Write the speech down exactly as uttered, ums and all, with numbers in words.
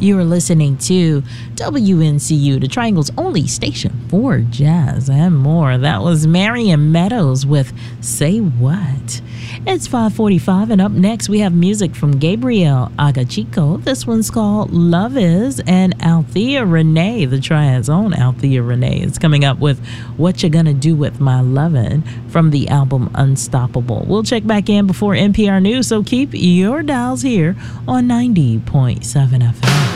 You are listening to W N C U, the Triangle's only station for jazz and more. That was Marion Meadows with Say What. It's five forty-five, and up next we have music from Gabriel Agachico. This one's called Love Is, and Althea Renee, the Triad's own Althea Renee, is coming up with What You Gonna Do With My Lovin' from the album Unstoppable. We'll check back in before N P R News, so keep your dials here on ninety point seven F M.